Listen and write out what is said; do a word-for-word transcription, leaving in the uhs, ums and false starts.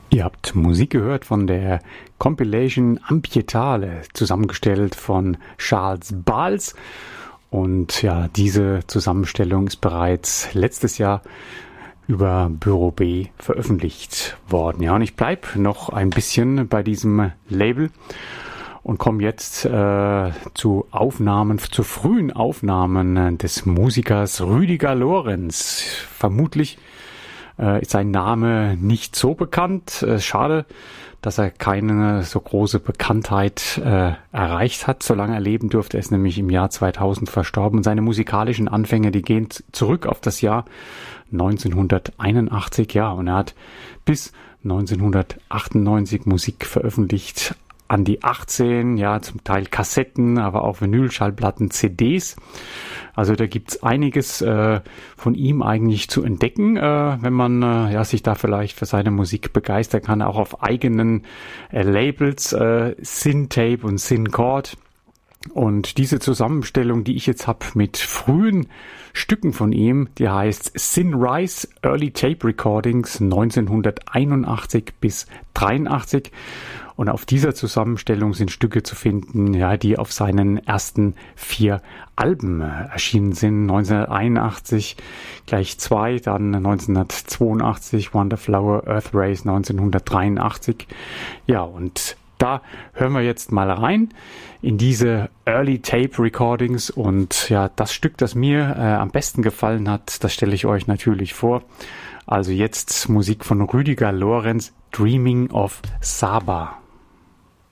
Ihr habt Musik gehört von der Compilation Ampietale, zusammengestellt von Charles Bals. Und ja, diese Zusammenstellung ist bereits letztes Jahr über Büro B veröffentlicht worden. Ja, und ich bleibe noch ein bisschen bei diesem Label und komme jetzt äh, zu Aufnahmen, zu frühen Aufnahmen des Musikers Rüdiger Lorenz. Vermutlich äh, ist sein Name nicht so bekannt. Äh, schade, dass er keine so große Bekanntheit äh, erreicht hat, solange er leben durfte. Er ist nämlich im Jahr zweitausend verstorben. Seine musikalischen Anfänge, die gehen zurück auf das Jahr neunzehnhunderteinundachtzig. Ja, und er hat bis neunzehnhundertachtundneunzig Musik veröffentlicht, an die achtzehn, ja, zum Teil Kassetten, aber auch Vinylschallplatten, C Ds. Also da gibt's einiges äh, von ihm eigentlich zu entdecken, äh, wenn man äh, ja sich da vielleicht für seine Musik begeistern kann, auch auf eigenen äh, Labels, äh, Syntape und Synchord. Und diese Zusammenstellung, die ich jetzt habe mit frühen Stücken von ihm, die heißt Synrise Early Tape Recordings neunzehnhunderteinundachtzig bis dreiundachtzig. Und auf dieser Zusammenstellung sind Stücke zu finden, ja, die auf seinen ersten vier Alben erschienen sind. neunzehnhunderteinundachtzig gleich zwei, dann neunzehnhundertzweiundachtzig Wonderflower, Earth Race neunzehnhundertdreiundachtzig. Ja, und da hören wir jetzt mal rein in diese Early Tape Recordings. Und ja, das Stück, das mir äh, am besten gefallen hat, das stelle ich euch natürlich vor. Also jetzt Musik von Rüdiger Lorenz, Dreaming of Saba.